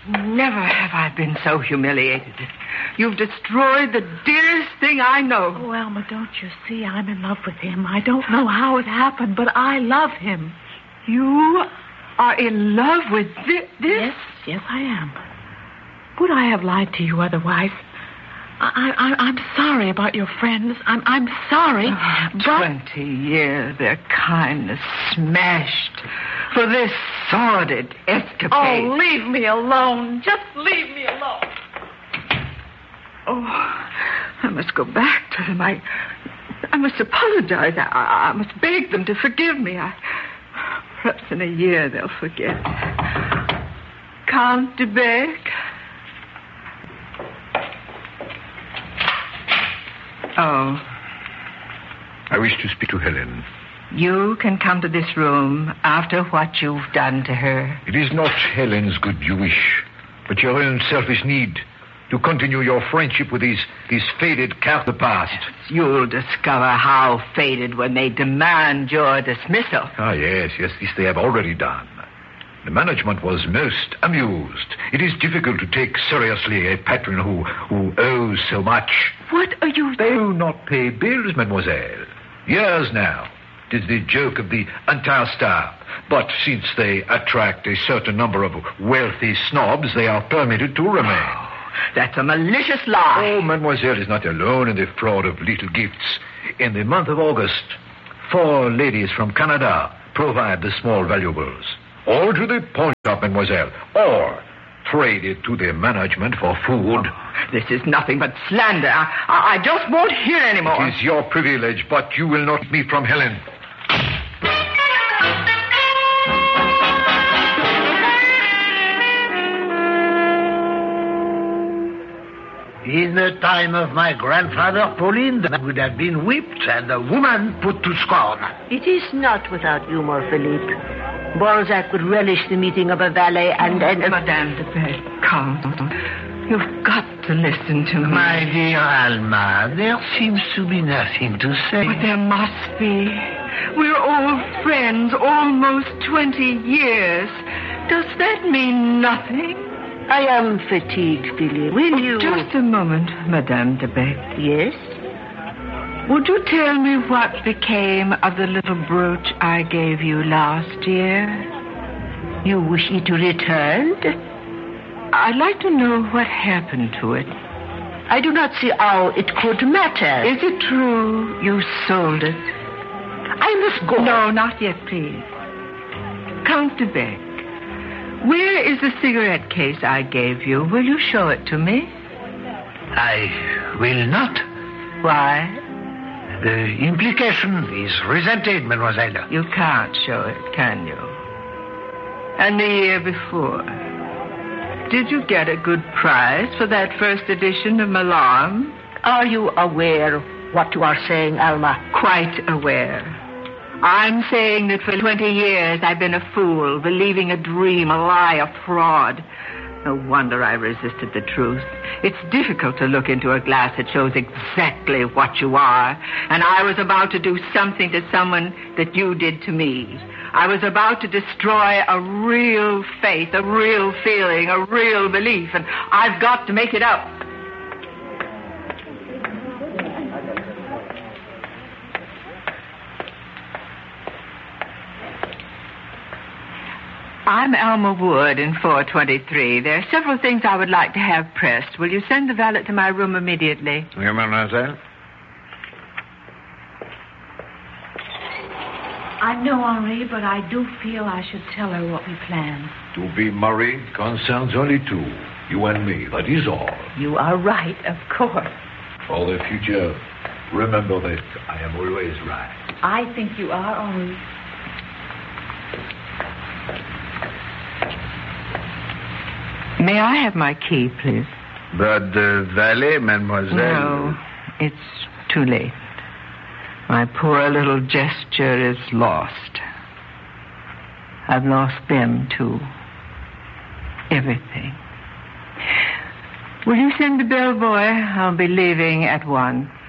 Never have I been so humiliated. You've destroyed the dearest thing I know. Oh, Alma, don't you see? I'm in love with him. I don't know how it happened, but I love him. You are in love with this? Yes, I am. Would I have lied to you otherwise? I'm sorry about your friends. I'm sorry. 20 years, their kindness smashed for this sordid escapade. Oh, leave me alone. Just leave me alone. Oh, I must go back to them. I must apologize. I must beg them to forgive me. Perhaps in a year they'll forget. Count de Beck. Oh. I wish to speak to Helen. You can come to this room after what you've done to her. It is not Helen's good you wish, but your own selfish need to continue your friendship with these faded cartes de past. You'll discover how faded when they demand your dismissal. Yes, this they have already done. The management was most amused. It is difficult to take seriously a patron who owes so much. What are you... They do not pay bills, mademoiselle. Years now. It is the joke of the entire staff. But since they attract a certain number of wealthy snobs, they are permitted to remain. Oh, that's a malicious lie. Oh, mademoiselle is not alone in the fraud of little gifts. In the month of August, 4 ladies from Canada provide the small valuables. All to the pawn shop, mademoiselle, or traded to the management for food. Oh, this is nothing but slander. I just won't hear anymore. It is your privilege, but you will not meet from Helen. In the time of my grandfather, Pauline, that would have been whipped and a woman put to scorn. It is not without humor, Philippe. Balzac would relish the meeting of a valet and... Madame de Beck, come. You've got to listen to me. My dear Alma, there seems to be nothing to say. But there must be. We're old friends, almost 20 years. Does that mean nothing? I am fatigued, Philippe. Will you... Just a moment, Madame de Beck. Yes? Would you tell me what became of the little brooch I gave you last year? You wish it returned? I'd like to know what happened to it. I do not see how it could matter. Is it true you sold it? I must go. No, not yet, please. Count de Beck, where is the cigarette case I gave you? Will you show it to me? I will not. Why? The implication is resented, mademoiselle. You can't show it, can you? And the year before, did you get a good price for that first edition of Milan? Are you aware what you are saying, Alma? Quite aware. I'm saying that for 20 years I've been a fool, believing a dream, a lie, a fraud. No wonder I resisted the truth. It's difficult to look into a glass that shows exactly what you are. And I was about to do something to someone that you did to me. I was about to destroy a real faith, a real feeling, a real belief. And I've got to make it up. I'm Alma Wood in 423. There are several things I would like to have pressed. Will you send the valet to my room immediately? Oui, mademoiselle. I know, Henri, but I do feel I should tell her what we planned. To be married concerns only two, you and me. That is all. You are right, of course. For the future, remember that I am always right. I think you are, Henri. May I have my key, please? But the valet, mademoiselle... No, it's too late. My poor little gesture is lost. I've lost them, too. Everything. Will you send the bellboy? I'll be leaving at 1.